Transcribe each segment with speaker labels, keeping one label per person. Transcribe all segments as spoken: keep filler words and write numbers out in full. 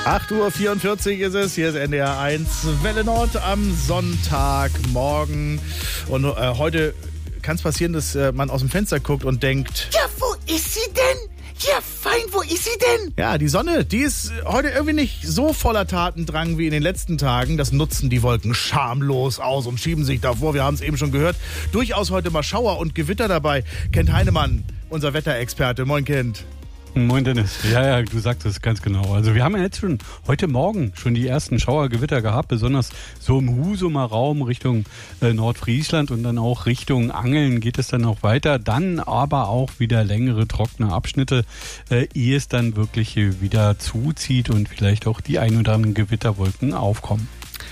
Speaker 1: acht Uhr vierundvierzig ist es, hier ist N D R eins Welle Nord am Sonntagmorgen. Und äh, heute kann es passieren, dass äh, man aus dem Fenster guckt und denkt...
Speaker 2: Ja, wo ist sie denn? Ja, fein, wo ist sie denn?
Speaker 1: Ja, die Sonne, die ist heute irgendwie nicht so voller Tatendrang wie in den letzten Tagen. Das nutzen die Wolken schamlos aus und schieben sich davor. Wir haben es eben schon gehört. Durchaus heute mal Schauer und Gewitter dabei. Kent Heinemann, unser Wetterexperte. Moin, Kent.
Speaker 3: Moin Dennis. Ja, ja, du sagst es ganz genau. Also wir haben ja jetzt schon heute Morgen schon die ersten Schauergewitter gehabt, besonders so im Husumer Raum Richtung äh, Nordfriesland und dann auch Richtung Angeln geht es dann auch weiter. Dann aber auch wieder längere trockene Abschnitte, äh, ehe es dann wirklich wieder zuzieht und vielleicht auch die ein oder anderen Gewitterwolken aufkommen.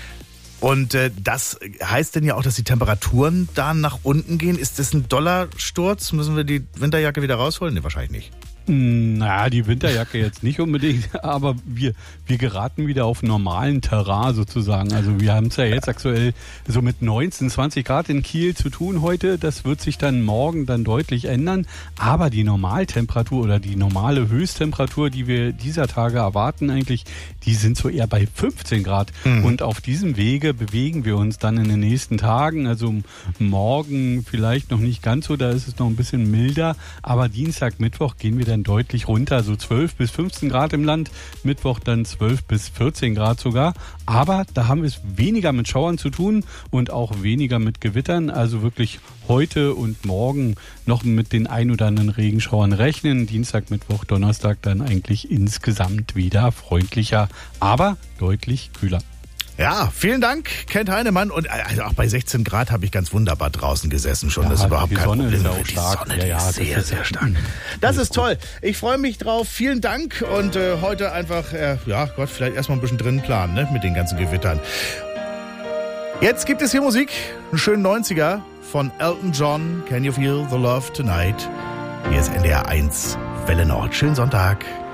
Speaker 1: Und äh, das heißt denn ja auch, dass die Temperaturen da nach unten gehen. Ist das ein Dollarsturz? Müssen wir die Winterjacke wieder rausholen? Nee, wahrscheinlich nicht.
Speaker 3: Naja, die Winterjacke jetzt nicht unbedingt, aber wir, wir geraten wieder auf normalen Terrain sozusagen. Also wir haben es ja jetzt aktuell so mit neunzehn, zwanzig Grad in Kiel zu tun heute. Das wird sich dann morgen dann deutlich ändern. Aber die Normaltemperatur oder die normale Höchsttemperatur, die wir dieser Tage erwarten eigentlich, die sind so eher bei fünfzehn Grad. Mhm. Und auf diesem Wege bewegen wir uns dann in den nächsten Tagen. Also morgen vielleicht noch nicht ganz so, da ist es noch ein bisschen milder. Aber Dienstag, Mittwoch gehen wir dann deutlich runter, so zwölf bis fünfzehn Grad im Land, Mittwoch dann zwölf bis vierzehn Grad sogar, aber da haben wir es weniger mit Schauern zu tun und auch weniger mit Gewittern, also wirklich heute und morgen noch mit den ein oder anderen Regenschauern rechnen, Dienstag, Mittwoch, Donnerstag dann eigentlich insgesamt wieder freundlicher, aber deutlich kühler.
Speaker 1: Ja, vielen Dank, Kent Heinemann. Und also auch bei sechzehn Grad habe ich ganz wunderbar draußen gesessen schon. Ja, das ist überhaupt kein Problem.
Speaker 3: Die Sonne ist auch stark.
Speaker 1: Die Sonne, die ja, ja, ist sehr, sehr stark. Das ist toll. Ich freue mich drauf. Vielen Dank. Und äh, heute einfach, äh, ja Gott, vielleicht erstmal ein bisschen drin planen, ne, mit den ganzen Gewittern. Jetzt gibt es hier Musik. Einen schönen neunziger von Elton John. Can you feel the love tonight? Hier ist N D R eins Welle Nord. Schönen Sonntag.